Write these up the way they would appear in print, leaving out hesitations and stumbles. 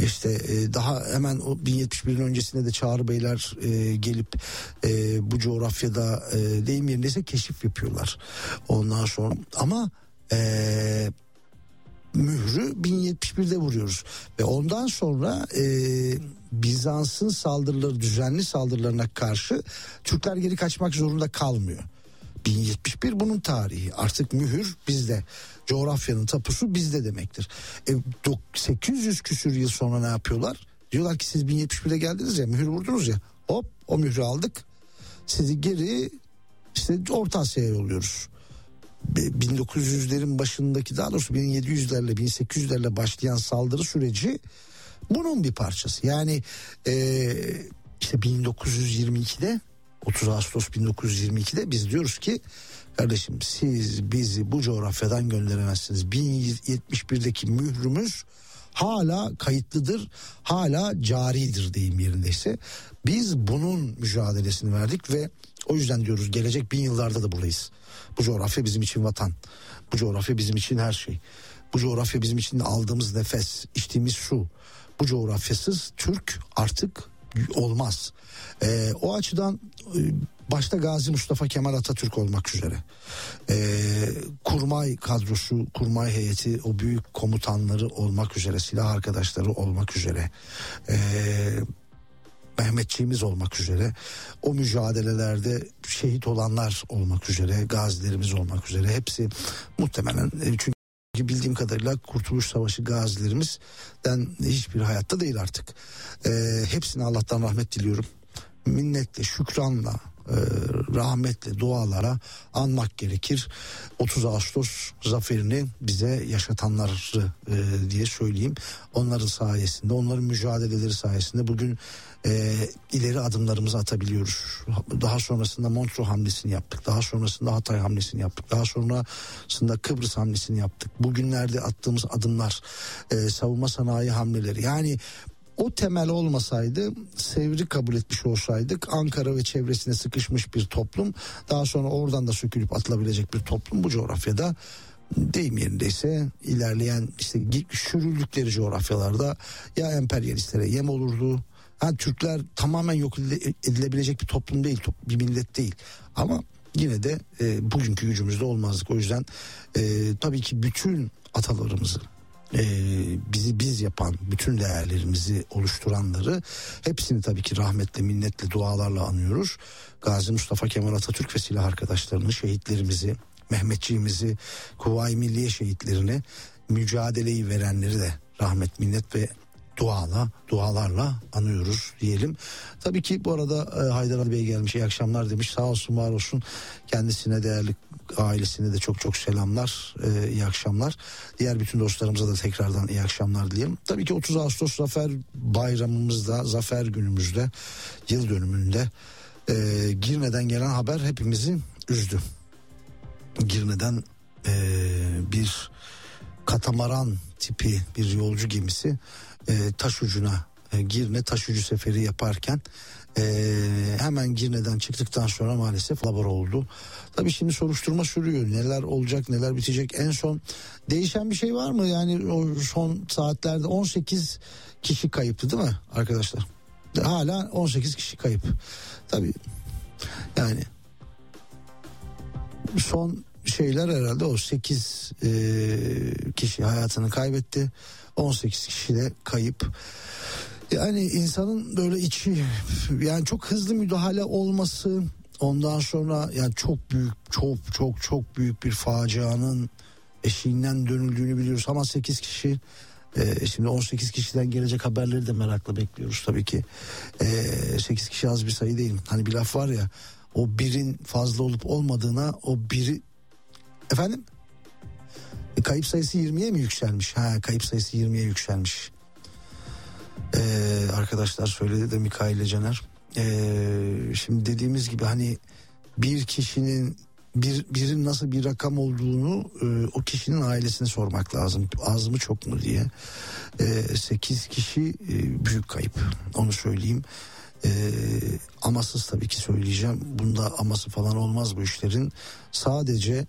İşte daha hemen o 1071'in öncesinde de Çağrı Beyler gelip bu coğrafyada deyim yerindeyse keşif yapıyorlar. Ondan sonra ama mührü 1071'de vuruyoruz ve ondan sonra Bizans'ın saldırıları, düzenli saldırılarına karşı Türkler geri kaçmak zorunda kalmıyor. 1071 bunun tarihi. Artık mühür bizde. Coğrafyanın tapusu bizde demektir. 800 küsür yıl sonra ne yapıyorlar? Diyorlar ki siz 1071'de geldiniz ya, mühür vurdunuz ya. Hop, o mührü aldık. Sizi geri işte Orta Asya'ya yolluyoruz. 1900'lerin başındaki, daha doğrusu 1700'lerle 1800'lerle başlayan saldırı süreci bunun bir parçası. Yani işte 1922'de 30 Ağustos 1922'de biz diyoruz ki kardeşim siz bizi bu coğrafyadan gönderemezsiniz. 1071'deki mührümüz hala kayıtlıdır, hala caridir deyim yerindeyse. Biz bunun mücadelesini verdik ve o yüzden diyoruz gelecek 1000 yıllarda da buradayız. Bu coğrafya bizim için vatan. Bu coğrafya bizim için her şey. Bu coğrafya bizim için aldığımız nefes, içtiğimiz su. Bu coğrafyasız Türk artık olmaz. O açıdan başta Gazi Mustafa Kemal Atatürk olmak üzere kurmay kadrosu, kurmay heyeti, o büyük komutanları olmak üzere, silah arkadaşları olmak üzere, Mehmetçiğimiz olmak üzere, o mücadelelerde şehit olanlar olmak üzere, gazilerimiz olmak üzere, hepsi muhtemelen, çünkü bildiğim kadarıyla Kurtuluş Savaşı gazilerimizden hiçbir hayatta değil artık. Hepsine Allah'tan rahmet diliyorum. Minnetle, şükranla, rahmetle, dualara anmak gerekir. 30 Ağustos zaferini bize yaşatanları diye söyleyeyim. Onların sayesinde, onların mücadeleleri sayesinde bugün ileri adımlarımızı atabiliyoruz. Daha sonrasında Montreux hamlesini yaptık. Daha sonrasında Hatay hamlesini yaptık. Daha sonrasında Kıbrıs hamlesini yaptık. Bugünlerde attığımız adımlar, savunma sanayi hamleleri, yani o temel olmasaydı, Sevr'i kabul etmiş olsaydık, Ankara ve çevresine sıkışmış bir toplum, daha sonra oradan da sökülüp atılabilecek bir toplum bu coğrafyada, deyim yerindeyse ilerleyen işte sürüldükleri coğrafyalarda ya emperyalistlere yem olurdu. Türkler tamamen yok edilebilecek bir toplum değil, bir millet değil, ama yine de bugünkü gücümüzde olmazdık. O yüzden tabii ki bütün atalarımızı, bizi biz yapan, bütün değerlerimizi oluşturanları hepsini tabii ki rahmetle, minnetle, dualarla anıyoruz. Gazi Mustafa Kemal Atatürk ve silah arkadaşlarını, şehitlerimizi, Mehmetçiğimizi, Kuvayi Milliye şehitlerini, mücadeleyi verenleri de rahmet, minnet ve dualarla anıyoruz diyelim. Tabii ki bu arada Haydar Ali Bey gelmiş, iyi akşamlar demiş. Sağ olsun, var olsun. Kendisine, değerli ailesine de çok çok selamlar, iyi akşamlar. Diğer bütün dostlarımıza da tekrardan iyi akşamlar dileyelim. Tabii ki 30 Ağustos Zafer Bayramımızda, Zafer Günümüzde, yıl dönümünde Girne'den gelen haber hepimizi üzdü. Girne'den bir katamaran tipi bir yolcu gemisi Taşucu'na, Girne Taşucu seferi yaparken hemen Girne'den çıktıktan sonra maalesef labor oldu. Tabii şimdi soruşturma sürüyor. Neler olacak, neler bitecek? En son değişen bir şey var mı? Yani o son saatlerde 18 kişi kayıptı değil mi arkadaşlar? Hala 18 kişi kayıp. Tabii yani son şeyler herhalde o 8 kişi hayatını kaybetti. 18 kişi de kayıp. Yani insanın böyle içi, yani çok hızlı müdahale olması, ondan sonra yani çok büyük bir facianın eşiğinden dönüldüğünü biliyoruz. Ama 8 kişi, şimdi 18 kişiden gelecek haberleri de merakla bekliyoruz tabii ki. 8 kişi az bir sayı değil. Hani bir laf var ya, o birin fazla olup olmadığına, o biri efendim kayıp sayısı 20'ye mi yükselmiş? Kayıp sayısı 20'ye yükselmiş. Arkadaşlar söyledi de Mikail ile Caner. Şimdi dediğimiz gibi hani bir kişinin birin nasıl bir rakam olduğunu o kişinin ailesine sormak lazım. Az mı çok mu diye. 8 kişi büyük kayıp, onu söyleyeyim. Amasız tabii ki söyleyeceğim. Bunda aması falan olmaz bu işlerin. Sadece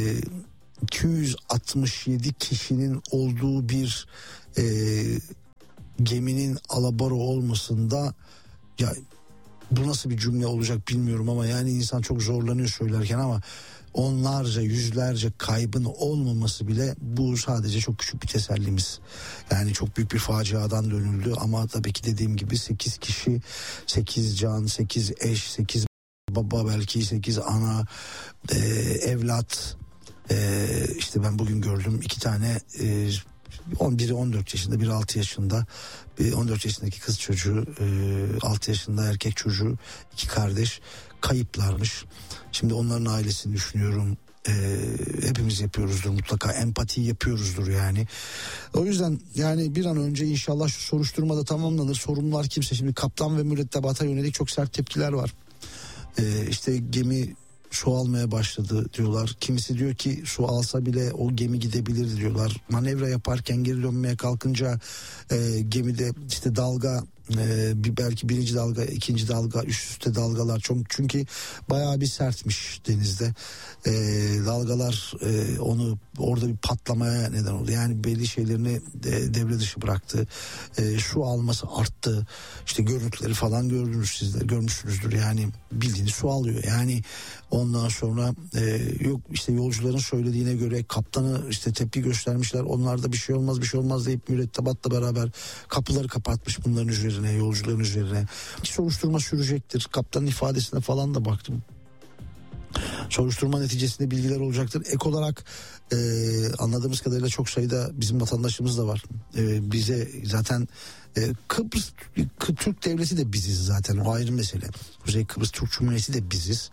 267 kişinin olduğu bir geminin alabora olmasında, ya bu nasıl bir cümle olacak bilmiyorum ama yani insan çok zorlanıyor söylerken, ama onlarca yüzlerce kaybın olmaması bile bu sadece çok küçük bir tesellimiz. Yani çok büyük bir faciadan dönüldü ama tabii ki dediğim gibi 8 kişi, 8 can, 8 eş, 8 baba, belki 8 ana, evlat. İşte ben bugün gördüm 2 tane, biri 14 yaşında, biri 6 yaşında. 14 yaşındaki kız çocuğu, 6 yaşında erkek çocuğu, 2 kardeş kayıplarmış. Şimdi onların ailesini düşünüyorum. Hepimiz yapıyoruzdur mutlaka, empati yapıyoruzdur yani. O yüzden yani bir an önce inşallah şu soruşturma da tamamlanır. Sorumlular kimse, şimdi kaptan ve mürettebata yönelik çok sert tepkiler var. İşte gemi su almaya başladı diyorlar. Kimisi diyor ki su alsa bile o gemi gidebilir diyorlar. Manevra yaparken geri dönmeye kalkınca gemide işte dalga, belki birinci dalga, ikinci dalga, üst üste dalgalar, çünkü bayağı bir sertmiş denizde. Dalgalar onu orada bir patlamaya neden oldu. Yani belli şeylerini devre dışı bıraktı. Su alması arttı. İşte görüntüleri falan görmüşsünüzdür. Yani bildiğiniz su alıyor. Yani ondan sonra yok işte yolcuların söylediğine göre kaptanı işte tepki göstermişler. Onlar da bir şey olmaz deyip mürettebatla beraber kapıları kapatmış bunların üzerine, yolcuların üzerine. Soruşturma sürecektir. Kaptanın ifadesine falan da baktım. Soruşturma neticesinde bilgiler olacaktır. Ek olarak anladığımız kadarıyla çok sayıda bizim vatandaşımız da var. Bize zaten Kıbrıs Türk Devleti de biziz zaten, o ayrı mesele. Kuzey Kıbrıs Türk Cumhuriyeti de biziz.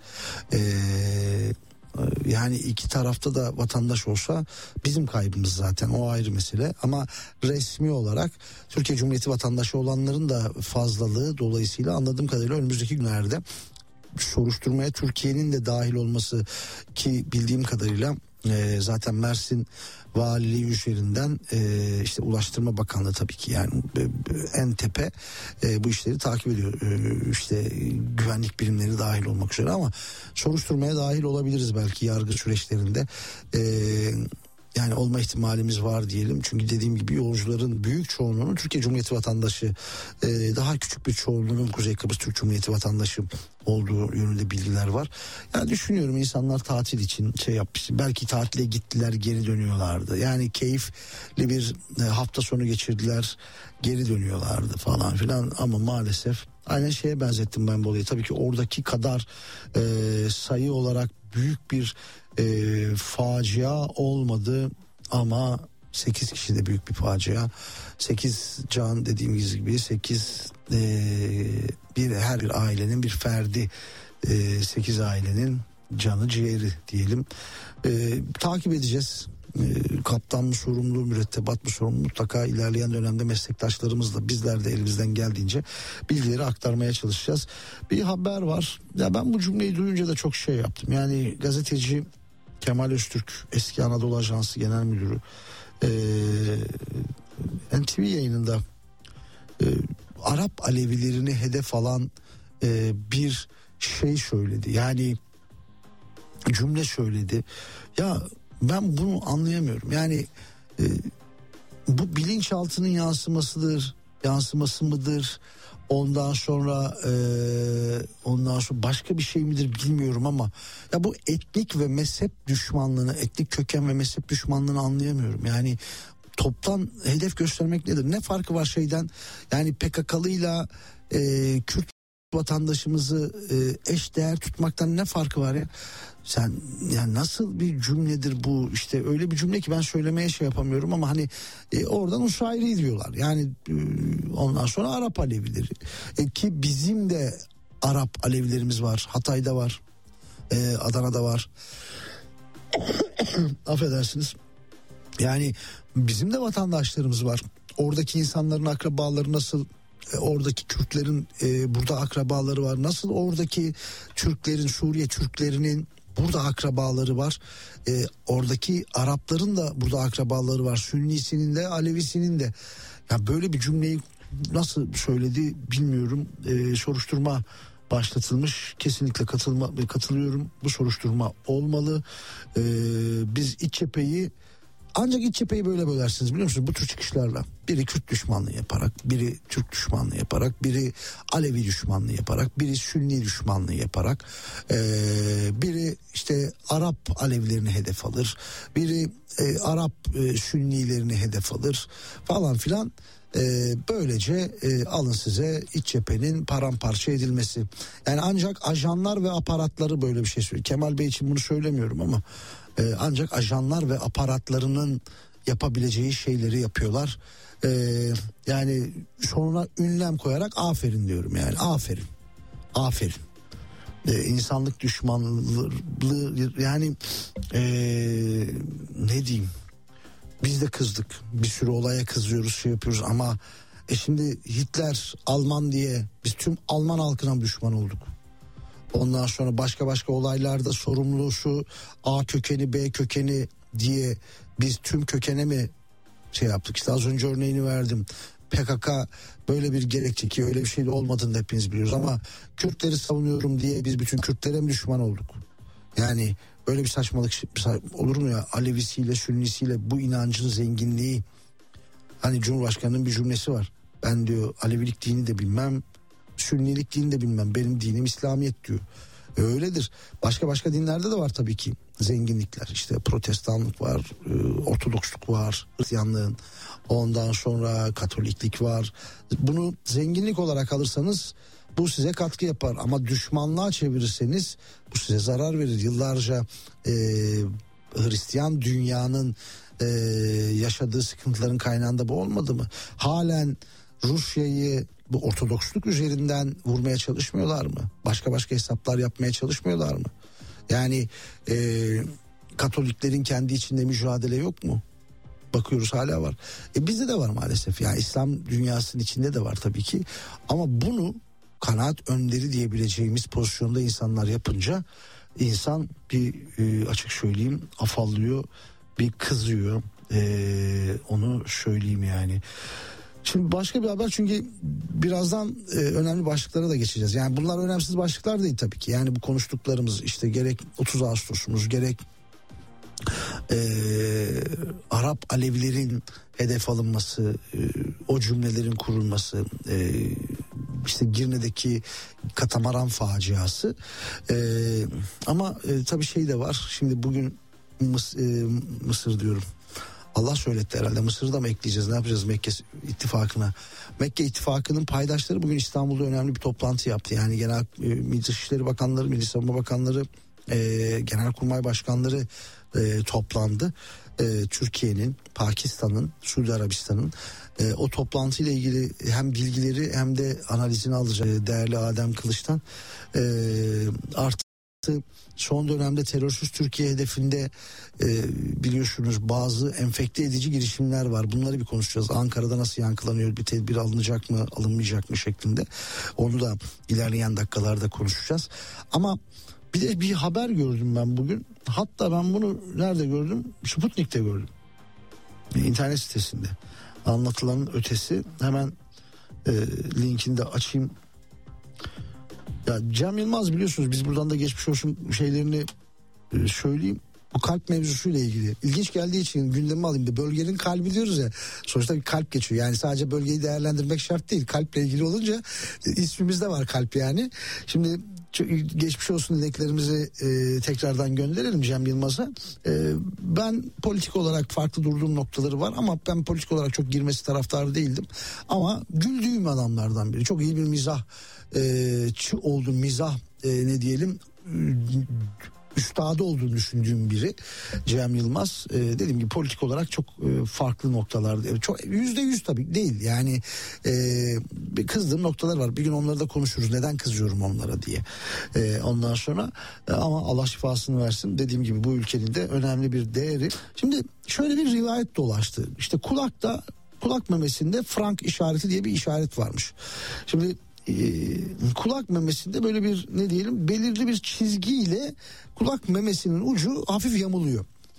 Yani iki tarafta da vatandaş olsa bizim kaybımız zaten, o ayrı mesele. Ama resmi olarak Türkiye Cumhuriyeti vatandaşı olanların da fazlalığı dolayısıyla anladığım kadarıyla önümüzdeki günlerde soruşturmaya Türkiye'nin de dahil olması, ki bildiğim kadarıyla zaten Mersin Valiliği üzerinden işte Ulaştırma Bakanlığı tabii ki yani en tepe bu işleri takip ediyor. İşte güvenlik birimleri dahil olmak üzere, ama soruşturmaya dahil olabiliriz belki yargı süreçlerinde. Yani olma ihtimalimiz var diyelim. Çünkü dediğim gibi yolcuların büyük çoğunluğunun Türkiye Cumhuriyeti vatandaşı, daha küçük bir çoğunluğunun Kuzey Kıbrıs Türk Cumhuriyeti vatandaşı olduğu yönünde bilgiler var. Yani düşünüyorum, insanlar tatil için yapmış. Belki tatile gittiler, geri dönüyorlardı. Yani keyifli bir hafta sonu geçirdiler, geri dönüyorlardı falan filan. Ama maalesef aynen şeye benzettim ben bu olayı. Tabii ki oradaki kadar sayı olarak büyük bir facia olmadı ama 8 kişi de büyük bir facia. 8 can dediğimiz gibi, 8 her bir ailenin bir ferdi, 8 ailenin canı ciğeri diyelim. Takip edeceğiz. Kaptan mı sorumlu, mürettebat mı sorumlu, mutlaka ilerleyen dönemde meslektaşlarımızla bizler de elimizden geldiğince bilgileri aktarmaya çalışacağız. Bir haber var. Ya ben bu cümleyi duyunca da çok şey yaptım. Yani gazeteci Kemal Öztürk, eski Anadolu Ajansı Genel Müdürü, NTV yayınında Arap Alevilerini hedef alan bir şey söyledi. Yani cümle söyledi. Ya ben bunu anlayamıyorum. Yani bu bilinçaltının yansıması mıdır? Ondan sonra başka bir şey midir bilmiyorum ama ya bu etnik ve mezhep düşmanlığını, etnik köken ve mezhep düşmanlığını anlayamıyorum. Yani toptan hedef göstermek nedir? Ne farkı var şeyden? Yani PKK'lıyla Kürt vatandaşımızı eş değer tutmaktan ne farkı var ya? Sen yani nasıl bir cümledir bu? İşte öyle bir cümle ki ben söylemeye yapamıyorum ama hani oradan Uşayri diyorlar. Yani ondan sonra Arap Alevileri. Ki bizim de Arap Alevilerimiz var. Hatay'da var. Adana'da var. Affedersiniz. Yani bizim de vatandaşlarımız var. Oradaki insanların akrabaları nasıl? Oradaki Kürtlerin burada akrabaları var. Nasıl oradaki Türklerin, Suriye Türklerinin burada akrabaları var. Oradaki Arapların da burada akrabaları var. Sünnisinin de, Alevisinin de. Ya böyle bir cümleyi nasıl söyledi bilmiyorum. Soruşturma başlatılmış. Kesinlikle katılıyorum. Bu soruşturma olmalı. Biz iç cepheyi ancak iç cepheyi böyle bölersiniz biliyor musunuz? Bu tür çıkışlarla. Biri Kürt düşmanlığı yaparak, biri Türk düşmanlığı yaparak, biri Alevi düşmanlığı yaparak, biri Sünni düşmanlığı yaparak, biri işte Arap Alevilerini hedef alır, biri Arap Sünnilerini hedef alır falan filan. Böylece alın size iç cephenin paramparça edilmesi. Yani ancak ajanlar ve aparatları böyle bir şey söylüyor. Kemal Bey için bunu söylemiyorum ama ancak ajanlar ve aparatlarının yapabileceği şeyleri yapıyorlar. Yani sonuna ünlem koyarak aferin diyorum, yani aferin. İnsanlık düşmanlığı, yani ne diyeyim, biz de kızdık, bir sürü olaya kızıyoruz, şey yapıyoruz ama şimdi Hitler Alman diye biz tüm Alman halkına düşman olduk. Ondan sonra başka olaylarda sorumlusu A kökeni B kökeni diye biz tüm kökene mi şey yaptık? İşte az önce örneğini verdim. PKK böyle bir gerekçe, ki öyle bir şey de olmadığını da hepiniz biliyoruz, ama Kürtleri savunuyorum diye biz bütün Kürtlere mi düşman olduk? Yani öyle bir saçmalık olur mu ya? Alevisiyle Sünnisiyle bu inancın zenginliği. Hani Cumhurbaşkanı'nın bir cümlesi var. Ben diyor Alevilik dini de bilmem, Sünnilik dini de bilmem, benim dinim İslamiyet diyor. Öyledir. Başka dinlerde de var tabii ki zenginlikler. İşte Protestanlık var, Ortodoksluk var, Hristiyanlığın, ondan sonra Katoliklik var. Bunu zenginlik olarak alırsanız bu size katkı yapar, ama düşmanlığa çevirirseniz bu size zarar verir. Yıllarca Hristiyan dünyanın yaşadığı sıkıntıların kaynağında bu olmadı mı? Halen Rusya'yı bu Ortodoksluk üzerinden vurmaya çalışmıyorlar mı? Başka hesaplar yapmaya çalışmıyorlar mı? Yani Katoliklerin kendi içinde mücadele yok mu? Bakıyoruz hala var. Bizde de var maalesef. Yani İslam dünyasının içinde de var tabii ki. Ama bunu kanaat önderi diyebileceğimiz pozisyonda insanlar yapınca insan bir açık söyleyeyim afallıyor, bir kızıyor. Onu söyleyeyim yani. Şimdi başka bir haber, çünkü birazdan önemli başlıklara da geçeceğiz. Yani bunlar önemsiz başlıklar değil tabii ki. Yani bu konuştuklarımız, işte gerek 30 Ağustos'umuz, gerek Arap Alevilerin hedef alınması, o cümlelerin kurulması, işte Girne'deki katamaran faciası, ama tabii şey de var. Şimdi bugün Mısır diyorum. Allah söyletti herhalde. Mısır'ı da mı ekleyeceğiz? Ne yapacağız Mekke ittifakına? Mekke ittifakının paydaşları bugün İstanbul'da önemli bir toplantı yaptı. Yani genel Dışişleri Bakanları, Milli Savunma Bakanları, Genelkurmay Başkanları toplandı. Türkiye'nin, Pakistan'ın, Suudi Arabistan'ın o toplantıyla ilgili hem bilgileri hem de analizini alacak değerli Adem Kılıç'tan. Artı son dönemde terörsüz Türkiye hedefinde biliyorsunuz bazı enfekte edici girişimler var. Bunları bir konuşacağız. Ankara'da nasıl yankılanıyor, bir tedbir alınacak mı, alınmayacak mı şeklinde. Onu da ilerleyen dakikalarda konuşacağız. Ama bir de bir haber gördüm ben bugün. Hatta ben bunu nerede gördüm? Sputnik'te gördüm. İnternet sitesinde. Anlatılanın ötesi. Hemen linkini de açayım. Ya Cem Yılmaz, biliyorsunuz biz buradan da geçmiş olsun şeylerini söyleyeyim. Bu kalp mevzusuyla ilgili. İlginç geldiği için gündeme alayım da, bölgenin kalbi diyoruz ya. Sonuçta bir kalp geçiyor. Yani sadece bölgeyi değerlendirmek şart değil. Kalple ilgili olunca ismimizde var kalp yani. Şimdi geçmiş olsun dileklerimizi tekrardan gönderelim Cem Yılmaz'a. Ben politik olarak farklı durduğum noktaları var ama ben politik olarak çok girmesi taraftarı değildim. Ama güldüğüm adamlardan biri. Çok iyi bir mizah oldum, mizah ne diyelim, üstadı olduğunu düşündüğüm biri Cem Yılmaz. Dediğim gibi politik olarak çok farklı noktalarda, çok %100 tabii değil yani, kızdığım noktalar var. Bir gün onları da konuşuruz, neden kızıyorum onlara diye. Ondan sonra ama Allah şifasını versin, dediğim gibi bu ülkenin de önemli bir değeri. Şimdi şöyle bir rivayet dolaştı. İşte kulak memesinde Frank işareti diye bir işaret varmış. Şimdi kulak memesinde böyle bir ne diyelim belirli bir çizgiyle kulak memesinin ucu hafif yamuluyor.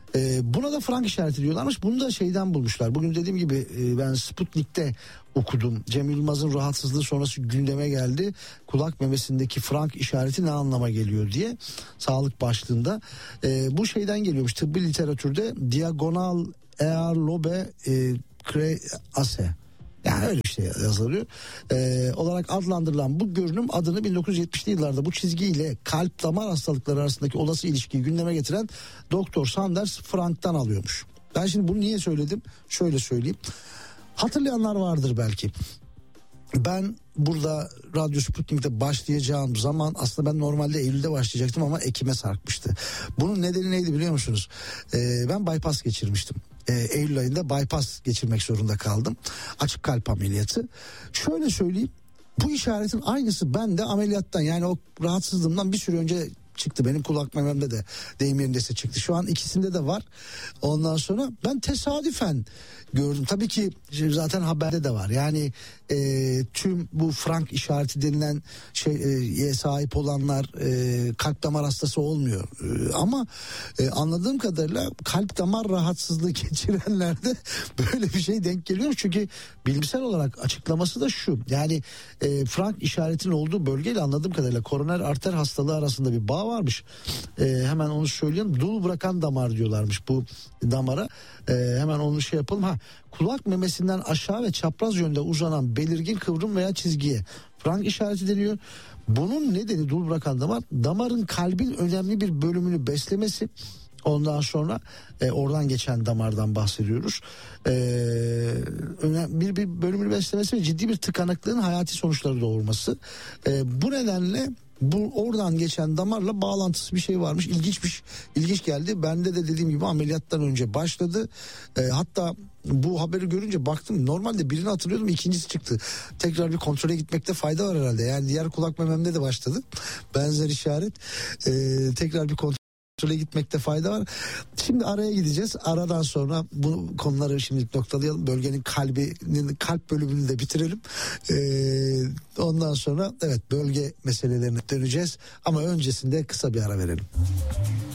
Buna da frank işareti diyorlarmış. Bunu da şeyden bulmuşlar. Bugün dediğim gibi ben Sputnik'te okudum. Cem Yılmaz'ın rahatsızlığı sonrası gündeme geldi. Kulak memesindeki frank işareti ne anlama geliyor diye, sağlık başlığında. Bu şeyden geliyormuş. Tıbbi literatürde diagonal ear lobe crease, yani öyle bir şey yazılıyor. Olarak adlandırılan bu görünüm adını 1970'li yıllarda bu çizgiyle kalp damar hastalıkları arasındaki olası ilişkiyi gündeme getiren Doktor Sanders Frank'tan alıyormuş. Ben şimdi bunu niye söyledim? Şöyle söyleyeyim. Hatırlayanlar vardır belki. Ben burada Radyo Sputnik'te başlayacağım zaman aslında ben normalde Eylül'de başlayacaktım ama Ekim'e sarkmıştı. Bunun nedeni neydi biliyor musunuz? Ben bypass geçirmiştim. Eylül ayında bypass geçirmek zorunda kaldım. Açık kalp ameliyatı. Şöyle söyleyeyim. Bu işaretin aynısı bende ameliyattan, yani o rahatsızlığımdan bir süre önce çıktı. Benim kulak mememde de, deyim yerindeyse çıktı. Şu an ikisinde de var. Ondan sonra ben tesadüfen gördüm. Tabii ki zaten haberde de var. Yani tüm bu frank işareti denilen şeye sahip olanlar kalp damar hastası olmuyor. Ama anladığım kadarıyla kalp damar rahatsızlığı geçirenlerde böyle bir şey denk geliyor. Çünkü bilimsel olarak açıklaması da şu. Yani frank işaretin olduğu bölgeyle anladığım kadarıyla koroner arter hastalığı arasında bir bağ varmış. Hemen onu söyleyeyim. Dul bırakan damar diyorlarmış bu damara. Hemen onu şey yapalım. Kulak memesinden aşağı ve çapraz yönde uzanan belirgin kıvrım veya çizgiye frank işareti deniyor. Bunun nedeni dul bırakan damar, damarın kalbin önemli bir bölümünü beslemesi. Ondan sonra oradan geçen damardan bahsediyoruz. Bir bölümünü beslemesi ve ciddi bir tıkanıklığın hayati sonuçları doğurması. Bu nedenle bu oradan geçen damarla bağlantısı bir şey varmış. İlginç geldi. Bende de dediğim gibi ameliyattan önce başladı. Hatta bu haberi görünce baktım, normalde birini hatırlıyordum, ikincisi çıktı. Tekrar bir kontrole gitmekte fayda var herhalde. Yani diğer kulak mememde de başladı benzer işaret. Tekrar bir kontrole gitmekte fayda var. Şimdi araya gideceğiz. Aradan sonra bu konuları şimdi noktalayalım. Bölgenin kalp bölümünü de bitirelim. Ondan sonra evet, bölge meselelerine döneceğiz. Ama öncesinde kısa bir ara verelim.